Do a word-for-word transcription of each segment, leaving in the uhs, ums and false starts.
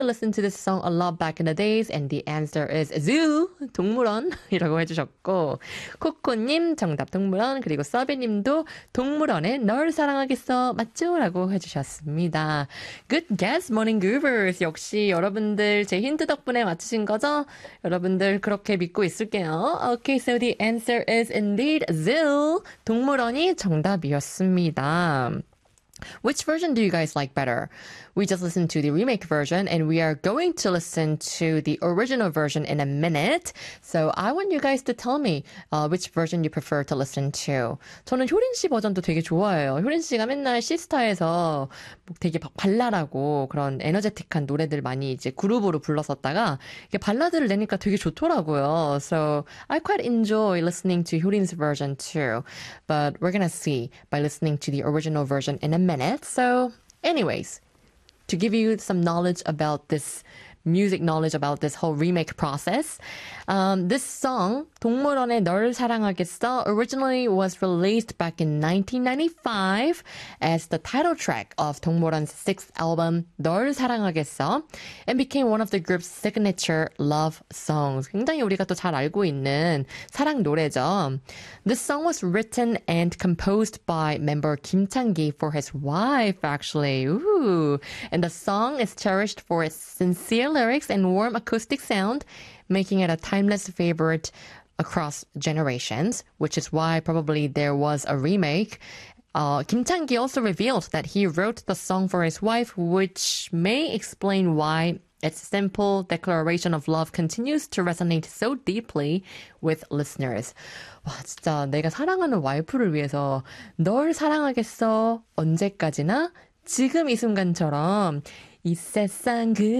listen to this song a lot back in the days and the answer is zoo, 동물원이라고 해주셨고 코코님 정답 동물원 그리고 서비님도 동물원에 널 사랑하겠어 맞죠? 라고 해주셨습니다. Good guess, morning groovers. 역시 여러분들 제 힌트 덕분에 맞추신 거죠? 여러분들 그렇게 믿고 있을게요. Okay, so the answer is indeed zoo, 동물원이 정답이었습니다. Which version do you guys like better? We just listened to the remake version and we are going to listen to the original version in a minute. So I want you guys to tell me uh, which version you prefer to listen to. 저는 효린 씨 버전도 되게 좋아해요. 효린 씨가 맨날 시스타에서 되게 발랄하고 그런 에너제틱한 노래들 많이 이제 그룹으로 불렀었다가 이게 발라드를 내니까 되게 좋더라고요. So I quite enjoy listening to 효린's version too. But we're gonna see by listening to the original version in a minute. So anyways, to give you some knowledge about this music knowledge about this whole remake process. Um, this song, 동물원의 널 사랑하겠어, originally was released back in nineteen ninety-five as the title track of 동물원's sixth album, 널 사랑하겠어, and became one of the group's signature love songs. 굉장히 우리가 또 잘 알고 있는 사랑 노래죠. This song was written and composed by member Kim Chang-gi for his wife, actually. Ooh. And the song is cherished for its sincere lyrics and warm acoustic sound, making it a timeless favorite across generations, which is why probably there was a remake. Uh, Kim Chang-gi also revealed that he wrote the song for his wife, which may explain why its simple declaration of love continues to resonate so deeply with listeners. 와, 진짜 내가 사랑하는 와이프를 위해서 널 사랑하겠어, 언제까지나, 지금 이 순간처럼 이 세상 그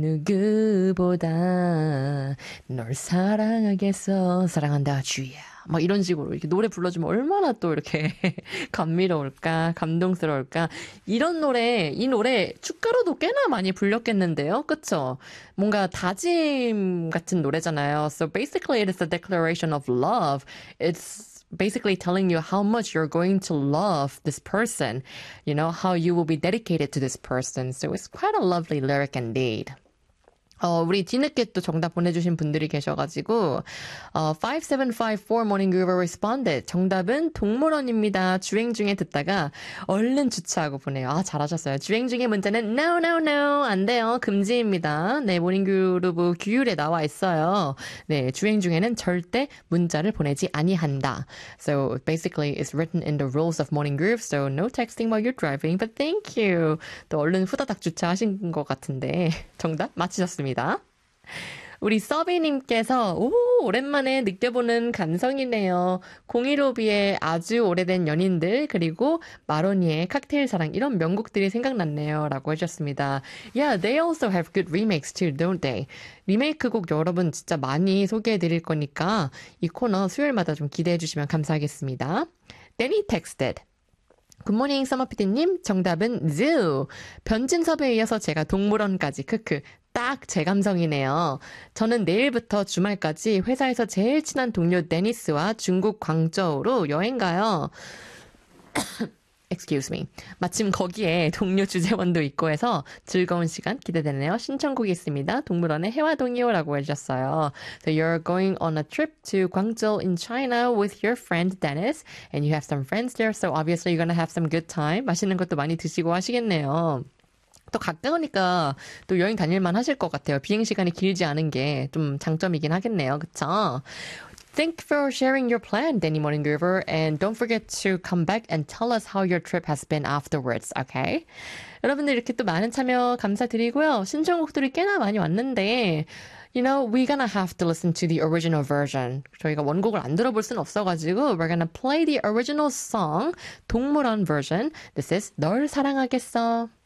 누구보다 널 사랑하겠어, 사랑한다 주야, 막 이런 식으로 이렇게 노래 불러주면 얼마나 또 이렇게 감미로울까, 감동스러울까. 이런 노래, 이 노래 축가로도 꽤나 많이 불렸겠는데요, 그쵸? 뭔가 다짐 같은 노래잖아요. So basically it is a declaration of love. It's basically telling you how much you're going to love this person, you know, how you will be dedicated to this person. So it's quite a lovely lyric indeed. 어, 우리 뒤늦게 또 정답 보내주신 분들이 계셔가지고, 어, five seven five four Morning Groover responded. 정답은 동물원입니다. 주행 중에 듣다가 얼른 주차하고 보내요. 아, 잘하셨어요. 주행 중에 문자는 no, no, no. 안 돼요. 금지입니다. 네, 모닝 그루브 규율에 나와 있어요. 네, 주행 중에는 절대 문자를 보내지 아니한다. So basically it's written in the rules of Morning Groove. So no texting while you're driving. But thank you. 또 얼른 후다닥 주차하신 것 같은데 정답 맞히셨습니다. 우리 서비님께서 오, 오랜만에 느껴보는 감성이네요. 공일오비의 아주 오래된 연인들 그리고 마로니의 칵테일 사랑 이런 명곡들이 생각났네요 라고 해주셨습니다. Yeah, they also have good remakes too, don't they? 리메이크 곡 여러분 진짜 많이 소개해드릴 거니까 이 코너 수요일마다 좀 기대해주시면 감사하겠습니다. Danny texted. 굿모닝 서머피디님, 정답은 zoo. 변진 섭외에 이어서 제가 동물원까지 크크. 딱 제 감성이네요. 저는 내일부터 주말까지 회사에서 제일 친한 동료 데니스와 중국 광저우로 여행 가요. Excuse me. 마침 거기에 동료 주재원도 있고 해서 즐거운 시간 기대되네요. 신청곡이 있습니다. 동물원의 해화동이요라고 해주셨어요. So you're going on a trip to Guangzhou in China with your friend Dennis and you have some friends there. So obviously you're gonna have some good time. 맛있는 것도 많이 드시고 하시겠네요. 또 가까우니까 또 여행 다닐만 하실 것 같아요. 비행시간이 길지 않은 게 좀 장점이긴 하겠네요. 그쵸? Thank you for sharing your plan, Danny Morning Groover, and don't forget to come back and tell us how your trip has been afterwards, okay? 여러분들 이렇게 또 많은 참여 감사드리고요. 신청곡들이 꽤나 많이 왔는데 You know, we're gonna have to listen to the original version. 저희가 원곡을 안 들어볼 순 없어가지고 We're gonna play the original song, 동물원 version. This is 널 사랑하겠어.